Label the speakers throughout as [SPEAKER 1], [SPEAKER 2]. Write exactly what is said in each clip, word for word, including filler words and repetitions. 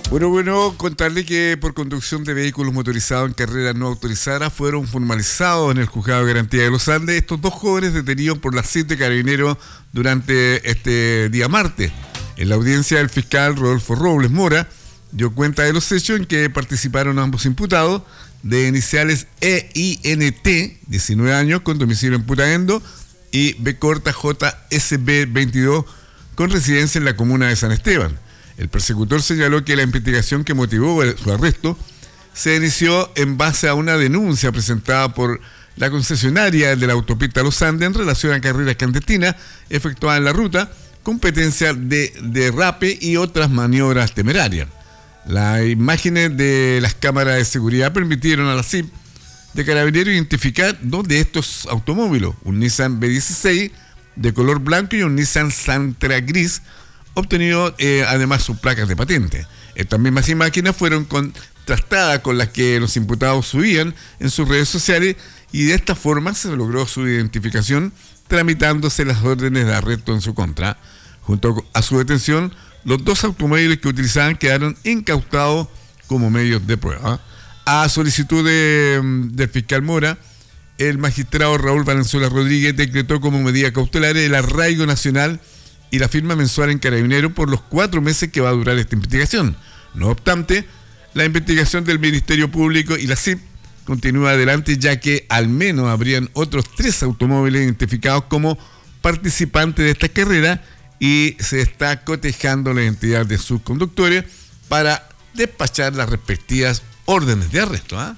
[SPEAKER 1] Bueno, bueno, contarle que por conducción de vehículos motorizados en carreras no autorizadas fueron formalizados en el Juzgado de Garantía de los Andes estos dos jóvenes detenidos por la C I P de Carabineros durante este día martes. En la audiencia, el fiscal Rodolfo Robles Mora dio cuenta de los hechos en que participaron ambos imputados de iniciales E I N T, diecinueve años, con domicilio en Putaendo, y B corta J S B veintidós, con residencia en la comuna de San Esteban. El persecutor señaló que la investigación que motivó su arresto se inició en base a una denuncia presentada por la concesionaria de la autopista Los Andes en relación a carreras clandestinas efectuadas en la ruta, competencia de derrape y otras maniobras temerarias. Las imágenes de las cámaras de seguridad permitieron a la C I P de Carabineros identificar dos de estos automóviles, un Nissan B dieciséis de color blanco y un Nissan Sentra gris, obtenido eh, además sus placas de patente. Estas mismas imágenes fueron contrastadas con las que los imputados subían en sus redes sociales y de esta forma se logró su identificación, tramitándose las órdenes de arresto en su contra. Junto a su detención, los dos automóviles que utilizaban quedaron incautados como medios de prueba. A solicitud de, del fiscal Mora, el magistrado Raúl Valenzuela Rodríguez decretó como medida cautelar el arraigo nacional y la firma mensual en Carabineros por los cuatro meses que va a durar esta investigación. No obstante, la investigación del Ministerio Público y la C I P continúa adelante, ya que al menos habrían otros tres automóviles identificados como participantes de esta carrera y se está cotejando la identidad de sus conductores para despachar las respectivas órdenes de arresto. ¿eh?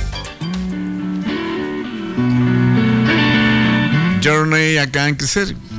[SPEAKER 1] Journey acá en Crecer.